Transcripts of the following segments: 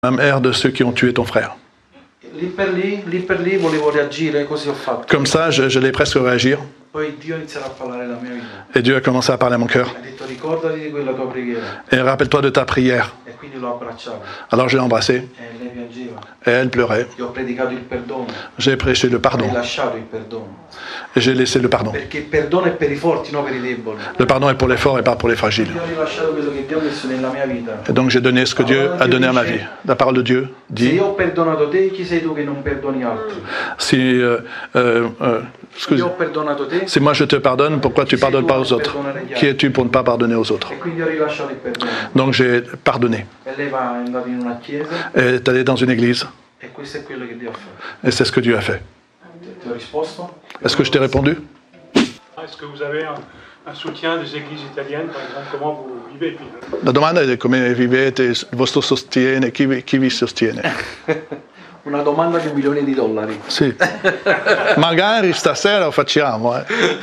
même ère de ceux qui ont tué ton frère. Lì per lì volevo reagire, così ho fatto. Comme ça, je l'ai presque réagir. Poi Dio inizierà a parlare la mia vita. Et Dieu a commencé à parler à mon cœur. Mi ha detto ricordati di quella tua preghiera. Et rappelle-toi de ta prière. E quindi l'ho abbracciato. Alors je l'ai embrassée E lei piangeva. et elle pleurait. Gli ho predicato il perdono. J'ai prêché le Ho pardon rilasciato il perdono. et j'ai laissé le pardon. Perché il perdono è per i forti, non per i deboli. Le pardon est pour les forts et pas pour les fragiles. Io ho rilasciato quello che Dio ha messo nella mia vita. Et donc j'ai donné ce que Dieu a donné à ma vie. La parole de Dieu Se dit, io ho perdonato te, chi sei tu che non perdoni altri? si, Se io ho perdonato te, si moi je te pardonne, pourquoi tu ne pardonnes pas aux autres? Qui es-tu pour ne pas pardonner aux autres? e quindi ho rilasciato il perdono. Donc j'ai pardonné. E lei va andata in una chiesa Et est allé dans une église e questo è quello che Dio ha fatto. et c'est ce que Dieu a fait. Ti ho risposto? Est-ce que je t'ai répondu? Est-ce que vous avez un soutien des églises italiennes, par exemple, comment vous vivez? La domanda è come vivete, il vostro sostiene, chi vi sostiene? Una domanda di $1.000.000. Sì. Magari stasera lo facciamo.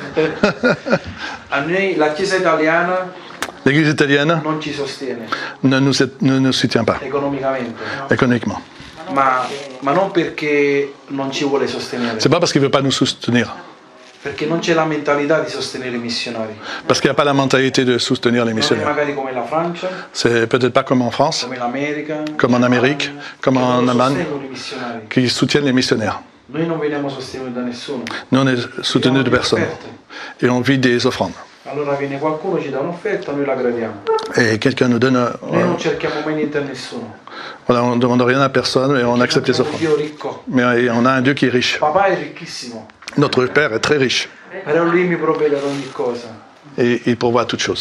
A noi la Chiesa italiana L'Église italienne non ci sostiene ne nous soutient pas economicamente, économiquement. ma non perché non ci vuole sostenere, C'est pas parce qu'il veut pas nous soutenir, perché non c'è la mentalità di sostenere i missionari. parce qu'il n'y a pas la mentalité de soutenir les Non è missionnaires. magari come la Francia, C'est peut-être pas comme en France, come l'America, comme en Amérique, comme che en loro Allemagne, sostengono i missionari. qui soutiennent les missionnaires. Noi non veniamo sostenuti da nessuno. Nous, on est soutenus de personne et on vit des offrandes. Allora viene qualcuno, ci dà un'offerta, noi la gradiamo. Et quelqu'un nous donne, Noi non cerchiamo mai niente a nessuno. voilà, on ne demande rien à personne et on accepte les Abbiamo un offrandes. Dio ricco. Mais on a un Dieu qui est riche. Papà è ricchissimo, Notre Père est très riche però lui mi provvede ad ogni cosa. et il pourvoit toutes choses.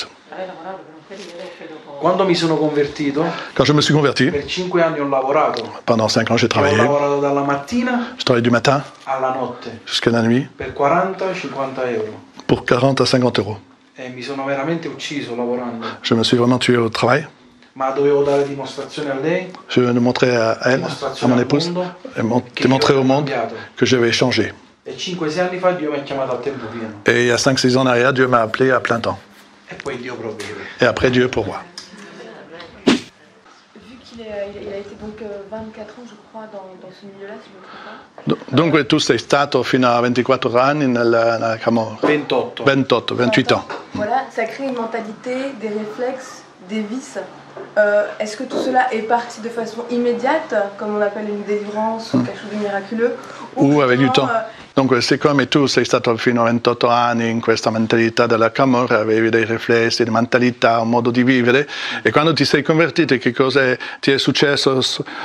Quando mi sono convertito, Quand je me suis converti, per 5 anni ho lavorato. pendant 5 ans j'ai Ho travaillé. lavorato dalla mattina Je travaillais du matin alla notte jusqu'à la nuit per 40-50 euro. pour 40 à 50 euros. E mi sono veramente ucciso lavorando. Je me suis vraiment tué au travail. Ma dovevo dare dimostrazione a lei, Je le montrais à elle, à mon épouse, et montrer au monde que j'avais changé. e 5-6 anni fa Dio mi ha chiamato a tempo pieno. Et il y a 5-6 ans en arrière, Dieu m'a appelé à plein temps. E poi Dio provvede. Et après, Dieu pourvoit. Vu qu'il a été donc 24 ans, je crois, dans ce milieu-là, si je ne me trompe pas. Dunque tu sei stato fino a 24 anni nella Camorra. 28. 28, 28 ans. Voilà, ça crée une mentalité, des réflexes, des vices. Est-ce que tout cela est parti de façon immédiate, comme on appelle une délivrance ou quelque chose de miraculeux, Ou avec du temps. plutôt, Dunque, siccome tu sei stato fino a 28 anni in questa mentalità della Camorra, avevi dei riflessi, di mentalità, un modo di vivere, e quando ti sei convertito, che cosa ti è successo?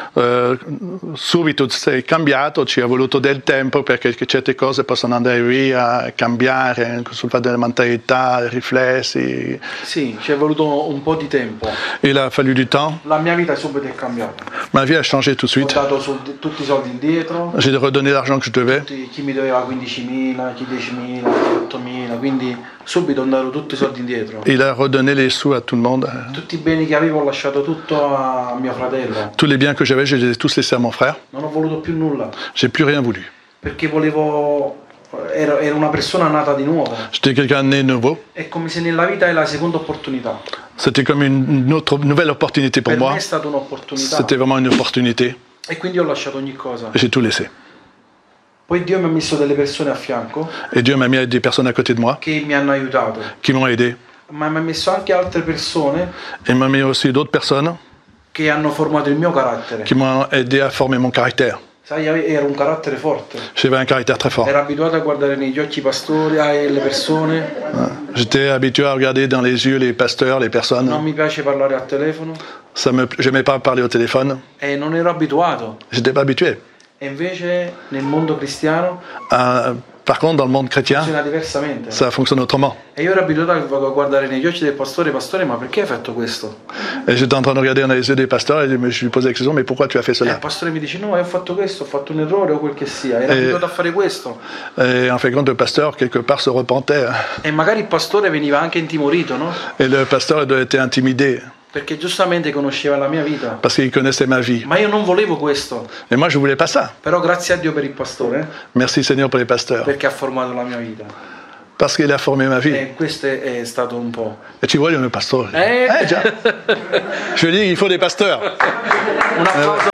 Subito sei cambiato, ci è voluto del tempo perché certe cose possono andare via, cambiare, sul fatto della mentalità, riflessi. Sì, ci è voluto un po' di tempo. Il a fallu du temps. La mia vita subito è cambiata. Ma vie a changé tout de Ho suite. dato tutti i soldi indietro, J'ai redonné l'argent que je devais. chi mi doveva 15.000, chi 10.000, chi 8.000, quindi subito ho dato tutti i soldi indietro. Il a redonné les sous à tout le monde. Tutti i beni che avevo ho lasciato tutto a mio fratello. Tous les biens que j'avais, je les ai tous laissés à mon frère. Non ho voluto più nulla, J'ai plus rien voulu. perché ero una persona nata di nuovo. J'étais quelqu'un né nouveau. È come se nella vita è la seconda opportunità. C'était comme une autre nouvelle opportunité pour Per me moi. è stata un'opportunità. C'était vraiment une opportunité. E quindi ho lasciato ogni cosa. J'ai tout laissé. Poi Dio mi ha messo delle persone a fianco Et Dieu m'a mis des personnes à côté de moi che mi hanno aiutato, qui m'ont aidé. ma mi ha messo anche altre persone Et il m'a mis aussi d'autres personnes che hanno formato il mio carattere. qui m'ont aidé à former mon caractère. Sai, ero un carattere forte. J'avais un caractère très fort. Ero abituato a guardare negli occhi i pastori e le persone. J'étais habitué à regarder dans les yeux les pasteurs, les personnes. Non mi piace parlare al telefono J'aimais pas parler au téléphone. e non ero abituato. J'étais pas habitué. E invece nel mondo cristiano Par contre, dans le monde chrétien, funziona diversamente. ça fonctionne autrement. E io ero abituato a guardare negli occhi del pastore, pastore, ma perché hai fatto questo? Et j'étais en train de regarder dans les yeux des pasteurs et je lui posais la question, mais pourquoi tu as fait E il cela? pastore mi dice no, ho fatto questo, ho fatto un errore o quel che sia. Ero abituato a fare questo. Et en fait, quand le pasteur, quelque part, se repentait. E magari il pastore veniva anche intimorito, no? Et le pasteur il était intimidé Perché giustamente conosceva la mia vita. parce qu'il connaissait ma vie. Ma io non volevo questo. Et moi, je voulais pas ça. Però grazie a Dio per il pastore, Merci Seigneur pour les pasteurs. perché ha formato la mia vita. Parce qu'il a formé ma vie. E questo è stato un po'. E ci vogliono i pastori. Eh. Già. Je dis, il faut des pasteurs. Un applauso